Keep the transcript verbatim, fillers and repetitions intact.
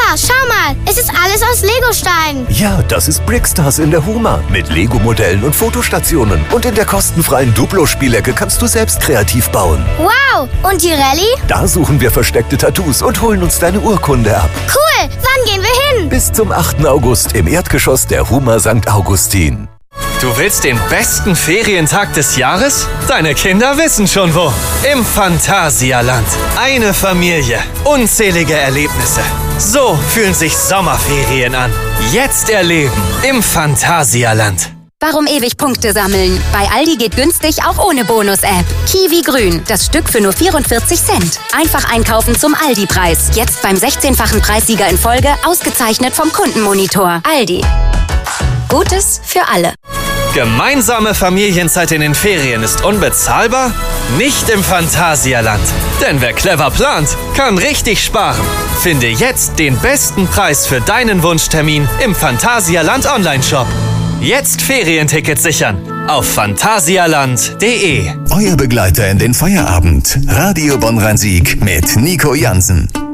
schau mal, es ist alles aus Legosteinen. Ja, das ist Brickstars in der Huma mit Lego-Modellen und Fotostationen. Und in der kostenfreien Duplo-Spielecke kannst du selbst kreativ bauen. Wow, und die Rallye? Da suchen wir versteckte Tattoos und holen uns deine Urkunde ab. Cool, wann gehen wir hin? Bis zum achten August im Erdgeschoss der Huma Sankt Augustin. Du willst den besten Ferientag des Jahres? Deine Kinder wissen schon wo. Im Phantasialand. Eine Familie. Unzählige Erlebnisse. So fühlen sich Sommerferien an. Jetzt erleben im Phantasialand. Warum ewig Punkte sammeln? Bei Aldi geht günstig auch ohne Bonus-App. Kiwi Grün, das Stück für nur vierundvierzig Cent. Einfach einkaufen zum Aldi-Preis. Jetzt beim sechzehnfachen Preissieger in Folge, ausgezeichnet vom Kundenmonitor. Aldi. Gutes für alle. Gemeinsame Familienzeit in den Ferien ist unbezahlbar? Nicht im Phantasialand. Denn wer clever plant, kann richtig sparen. Finde jetzt den besten Preis für deinen Wunschtermin im Phantasialand Online-Shop. Jetzt Ferientickets sichern auf phantasialand punkt de. Euer Begleiter in den Feierabend. Radio Bonn-Rhein-Sieg mit Nico Jansen.